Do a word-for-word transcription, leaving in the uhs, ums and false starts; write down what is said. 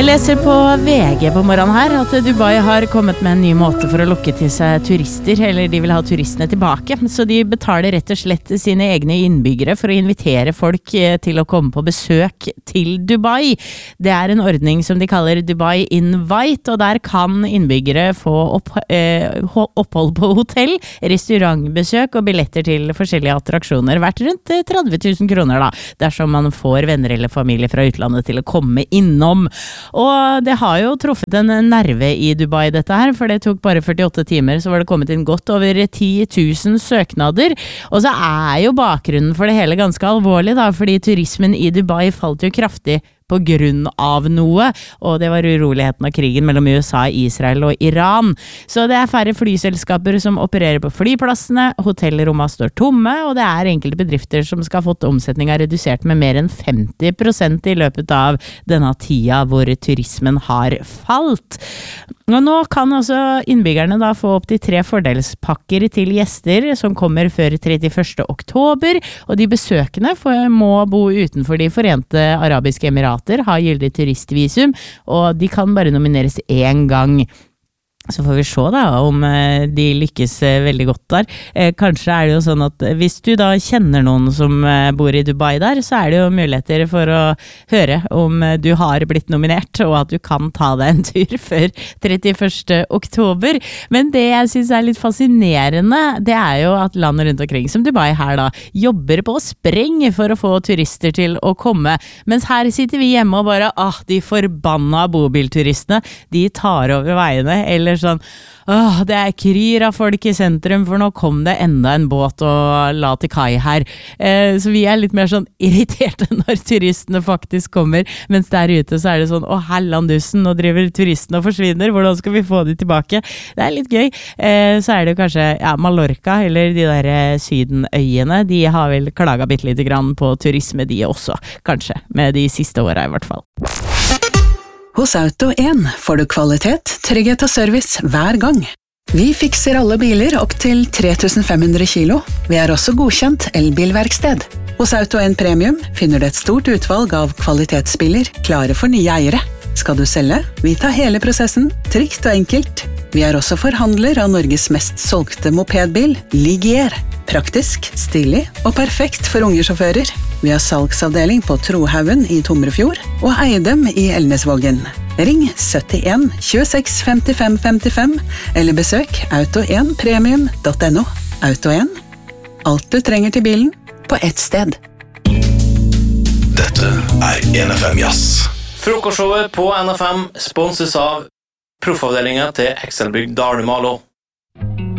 Jeg leser på V G på morgenen her at Dubai har kommet med en ny måte for å lokke til seg turister, eller de vil ha turistene tilbake. Så de betaler rett og slett sine egne innbyggere for å invitere folk til å komme på besøk til Dubai. Det er en ordning som de kaller Dubai Invite, og der kan innbyggere få opp, eh, opphold på hotell, restaurantbesøk og billetter til forskjellige attraksjoner, verdt rundt tretti tusen kroner da, dersom man får venner eller familie fra utlandet til å komme innom. Og det har jo truffet en nerve i Dubai dette her, for det tok bare førtiåtte timer, så var det kommet inn godt over ti tusen søknader. Og så er jo bakgrunnen for det hele ganske alvorlig da, fordi turismen i Dubai falt jo kraftig på grunn av noe, og det var uroligheten av krigen mellom U S A, Israel og Iran. Så det er færre flyselskaper som opererer på flyplassene, hotellrommene står tomme, og det er enkelte bedrifter som skal ha fått omsetningen redusert med mer enn femti prosent i løpet av denne tida hvor turismen har falt. Og nå kan også innbyggerne da få opp til tre fordelspakker til gjester som kommer før trettiførste oktober, og de besøkende må bo utenfor de forente arabiske emirater, har gyldig turistvisum, og de kan bare nomineres én gang. Så får vi se da om de lykkes veldig godt der. Kanskje er det jo sånn at hvis du da kjenner noen som bor i Dubai der, så er det jo muligheter for å høre om du har blitt nominert, og at du kan ta deg en tur før trettiførste oktober. Men det jeg synes er litt fascinerende, det er jo at land rundt omkring, som Dubai her da, jobber på spreng for å få turister til å komme. Mens her sitter vi hjemme og bare, ah, de forbanna bobilturistene, de tar over veiene, eller sånn, åh, det er kryr av folk i sentrum, for nå kom det enda en båt og la til kai her. Eh, så vi er litt mer sånn irriterte når turistene faktisk kommer, mens der ute så er det sånn, åh, hellandussen, nå driver turistene og forsvinner, hvordan skal vi få de tilbake? Det er litt gøy. Eh, så er det jo kanskje, ja, Mallorca, eller de der sydenøyene, de har vel klaget bitte lite grann på turisme de også, kanskje, med de siste årene i hvert fall. Hos Auto en får du kvalitet, trygghet og service hver gang. Vi fikser alle biler opp til tre tusen fem hundre kilo. Vi er også godkjent elbilverksted. Hos Auto en Premium finner du et stort utvalg av kvalitetsbiler klare for nye eiere. Skal du selge? Vi tar hele prosessen, trygt og enkelt. Vi er også forhandler av Norges mest solgte mopedbil, Ligier. Praktisk, stilig og perfekt for unge sjåfører. Vi har salgsavdeling på Trohaugen i Tomrefjord og Eidem i Elnesvågen. Ring syttien tjueseks femtifem femtifem eller besøk auto en premium punktum no. Auto en. Alt du trenger til bilen på ett sted. Dette er N F M Jazz. Frokostshowet på N F M sponses av proffavdelingen til Excelbygg Dalmalo.